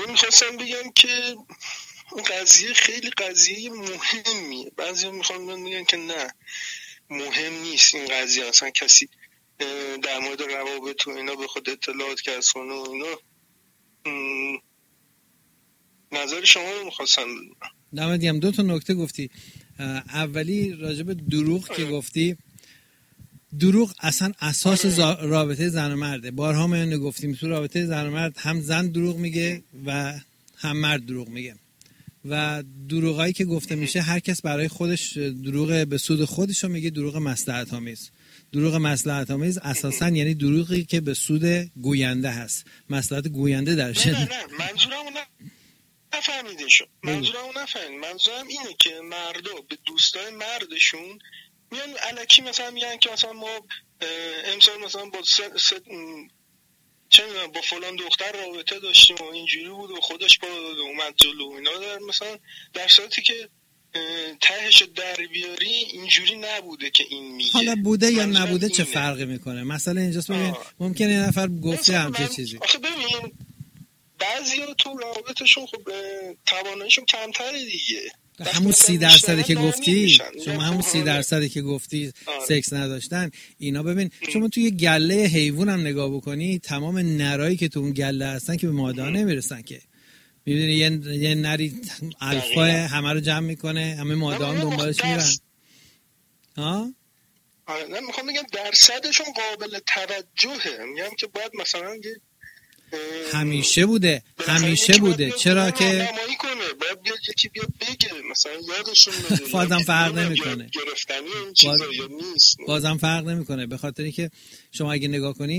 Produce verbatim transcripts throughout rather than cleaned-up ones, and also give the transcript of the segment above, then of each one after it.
یعنی میخواستم بگم که این قضیه خیلی قضیه مهمیه. بعضی میخوان بگن که نه مهم نیست این قضیه، اصلا کسی در مورد روابط و اینا بخواد اطلاعات کسب کنه و اینا. نظر شما رو میخواستم بدونم. دمت گرم. دو تا نکته گفتی. اولی راجع به دروغ که گفتی، دروغ اصلا اساس زا... رابطه زن و مرده. بارها ما اینو گفتیم، تو رابطه زن و مرد هم زن دروغ میگه و هم مرد دروغ میگه و دروغایی که گفته میشه هر کس برای خودش دروغ به سود خودش رو میگه دروغ مصلحت آمیز. دروغ مصلحت آمیز اساسا یعنی دروغی که به سود گوینده هست، مصلحت گوینده درش. نه نه نه منظورم اون نفهمیده شد. منظورم اون نفهمید. منظورم اینه که مردا به دوستای مردشون میان الکی مثلا میگن که مثلا ما امسال مثلا با ست ست چه میدونم با فلان دختر رابطه داشتیم و اینجوری بود و خودش با اومد جلو اینا، در مثلا در صورتی که تهش در بیاری اینجوری نبوده که این میگه. حالا بوده یا نبوده چه فرقی میکنه؟ مثلا اینجاست ببین ممکنه یه نفر گفته همچین چیزی. آخه ببین بعضیا تو رابطه‌شون خب تواناییشون کمتره دیگه. همون سی درصدی که گفتی شما همون سی درصدی که گفتی سکس نداشتن اینا، ببین شما توی گله حیوان هم نگاه بکنی تمام نرایی که تو اون گله هستن که به ماده ها نمیرسن که. میبینی یه, یه نری الفا همه رو جمع میکنه، همه ماده ها دنبالش میرن. ها؟ آره نه میخوام بگم درصدشون قابل توجهه. میگم که باید مثلا یه همیشه بوده همیشه بوده چرا که نمایی کنه، باید بیاد یکی بیاد بگه مثلا یادشون بده. بازم فرق نمیکنه گرفتنی این چیزا یا نیست. بازم فرق نمیکنه به خاطری که شما اگه نگاه کنی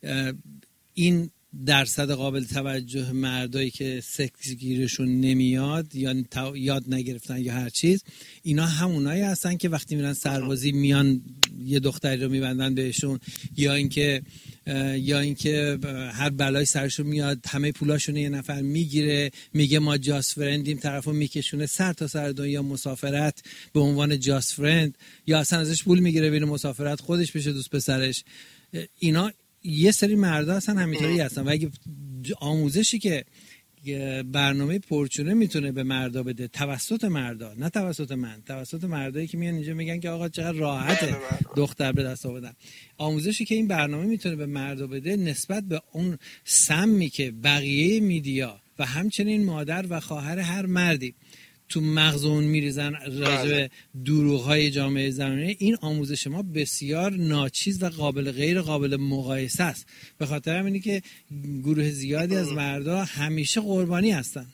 این درصد قابل توجه مردایی که سکس گیرشون نمیاد یا یاد نگرفتن یا هر چیز، اینا همونایی هستن که وقتی میرن سربازی میان یه دختری رو میبندن بهشون، یا اینکه یا اینکه هر بلای سرشون میاد همه پولاشون یه نفر میگیره میگه ما جاست فرندیم، طرفو میکشونه سر تا سر دنیا مسافرت به عنوان جاست فرند، یا اصلا ازش پول میگیره بین مسافرت خودش بشه دوست پسرش. اینا یه سری مردا هستن همینطوری هستن و اگه آموزشی که برنامه پرچونه میتونه به مردا بده توسط مردا، نه توسط من، توسط مردایی که میان اینجا میگن که آقا چقدر راحته دختر به دست آوردن، آموزشی که این برنامه میتونه به مردا بده نسبت به اون سمی که بقیه میدیا و همچنین مادر و خواهر هر مردی تو مغز اون میریزن راجع به دروغ‌های جامعه زنانه، این آموزش ما بسیار ناچیز و قابل غیر قابل مقایسه است. به خاطر همینه که گروه زیادی از مردا همیشه قربانی هستن.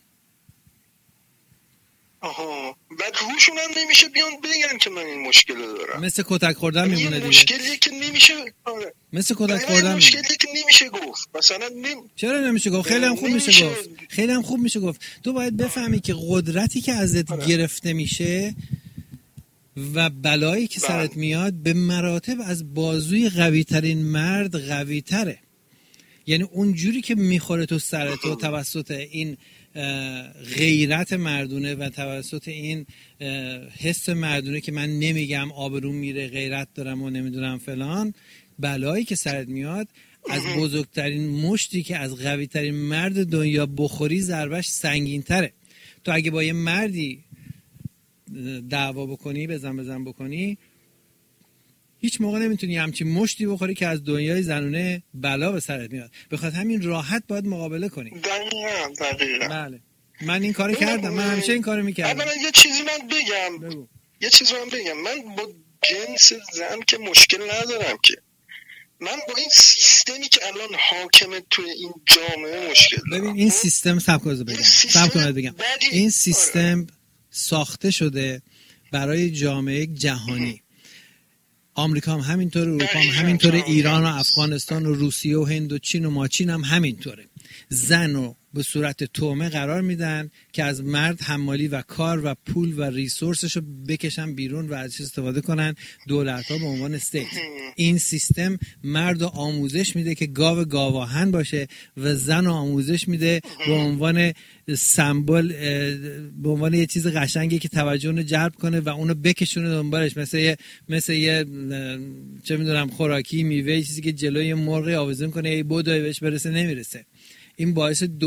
آها بعد روشون هم نمیشه بیان بگن که من این مشکل دارم. مثل کتک خوردن میمونه دیگه. مشکلی که نمیشه آره. مثل کتک خوردن مشکلی که نمیشه گفت. مثلا نمی... چرا نمیشه گفت؟ خیلی هم خوب میشه گفت. خیلی هم خوب میشه گفت. تو باید بفهمی که قدرتی که ازت آره. گرفته میشه و بلایی که بله. سرت میاد به مراتب از بازوی قوی ترین مرد قوی تره. یعنی اون جوری که میخوره تو سرت و توسط این غیرت مردونه و توسط این حس مردونه که من نمیگم آبروم میره غیرت دارم و نمیدونم فلان، بلایی که سرت میاد از بزرگترین مشتی که از قوی ترین مرد دنیا بخوری ضربش سنگین تره. تو اگه با یه مردی دعوا بکنی بزن بزن بکنی هیچ موقع نمیتونی همچین مشتی بخوری که از دنیای زنونه بلا به سرت میاد. بخاطر همین راحت باید مقابله کنی. دقیقاً دقیقاً. بله. من این کارو کردم. من همیشه این کارو میکردم. اولا یه چیزی من بگم. بگو. یه چیزی من بگم. من با جنس زن که مشکل ندارم که. من با این سیستمی که الان حاکمه توی این جامعه مشکل دارم. ببین این سیستم سب کنید بگم. سب کنید بگم. این سیستم ساخته شده برای جامعه جهانی. آمریکا هم همینطوره، اروپا هم همینطوره، ایران و افغانستان و روسیه و هند و چین و ماچین هم همینطوره. زن رو به صورت تومه قرار میدن که از مرد حمالی و کار و پول و ریسورسش رو بکشن بیرون و ازش استفاده کنن دولت ها به عنوان استیت. این سیستم مرد رو آموزش میده که گاو گاواهن باشه و زن رو آموزش میده به عنوان سمبل، به عنوان یه چیز قشنگی که توجه اونو جلب کنه و اونو بکشونه دنبالش، مثل یه مثل یه چه میدونم خوراکی میوه چیزی که جلوی مرغ آویزون کنه ای بودو بهش برسه نمیرسه. این باعث